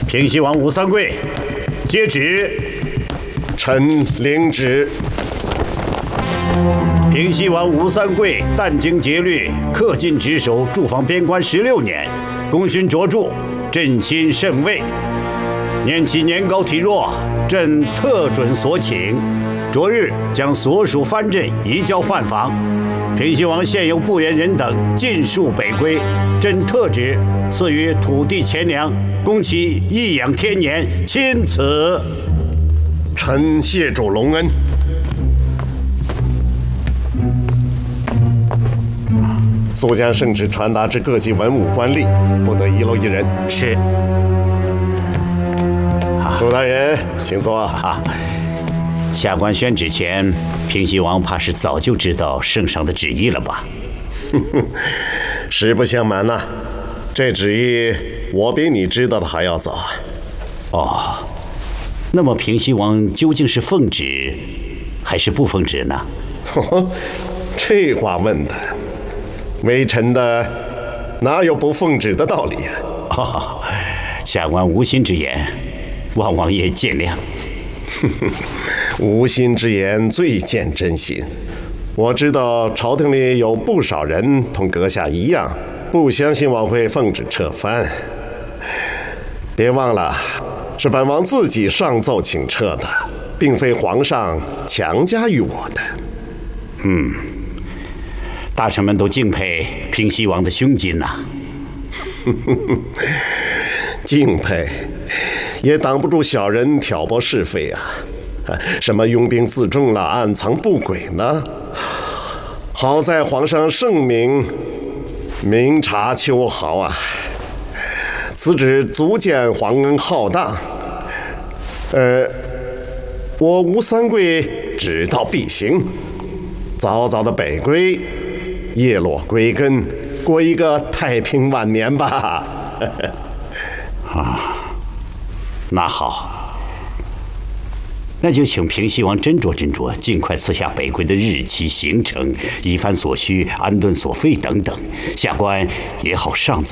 平西王吴三桂，接旨。 臣领旨。 平西王吴三桂殚精竭虑，恪尽职守，驻防边关16年，功勋卓著，朕心甚慰。念其年高体弱，朕特准所请，昨日将所属藩镇移交换防。平西王现有部员人等尽数北归，朕特旨赐予土地钱粮，供其颐养天年，钦此。 臣谢主隆恩。速将圣旨传达至各级文武官吏，不得遗漏一人。 是。 朱大人，请坐。 下官宣旨前，平西王怕是早就知道圣上的旨意了吧？ 实不相瞒呐，这旨意我比你知道的还要早。 哦，那么平西王究竟是奉旨还是不奉旨呢？ 这话问的，微臣的哪有不奉旨的道理呀？ 下官无心之言，望王爷见谅。 无心之言最见真心。我知道朝廷里有不少人同阁下一样，不相信我会奉旨撤藩。别忘了，是本王自己上奏请撤的，并非皇上强加于我的。 大臣们都敬佩平西王的胸襟呐。 敬佩，也挡不住小人挑拨是非啊！什么拥兵自重了，暗藏不轨呢？好在皇上圣明，明察秋毫啊！此旨足见皇恩浩荡。我吴三桂只道必行，早早的北归，叶落归根，过一个太平晚年吧。 那好，那就请平西王斟酌斟酌，尽快赐下北归的日期、行程、一番所需、安顿所费等等，下官也好上奏。